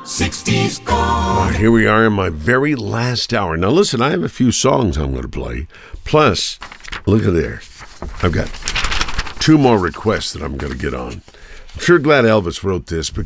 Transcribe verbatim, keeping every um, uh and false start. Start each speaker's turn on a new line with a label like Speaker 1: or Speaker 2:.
Speaker 1: sixties gold.
Speaker 2: Uh, here we are in my very last hour. Now listen, I have a few songs I'm going to play. Plus, look at there. I've got two more requests that I'm going to get on. I'm sure glad Elvis wrote this, but